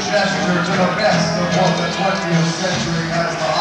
gesture to the best of what the 20th century has to